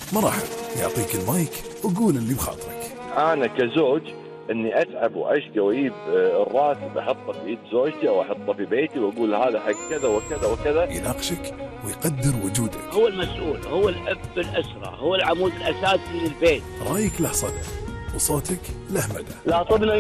مرحب، يعطيك المايك وقول اللي بخاطرك. أنا كزوج إني أتعب وأشقى وأجيب الراتب أحطه في إيد زوجتي أو أحطه في بيتي وأقول هذا حق كذا وكذا وكذا. يناقشك ويقدر وجودك. هو المسؤول، هو الأب الأسرة، هو العمود الأساسي للبيت. رايك له صدى وصوتك له مدى. لا طبنا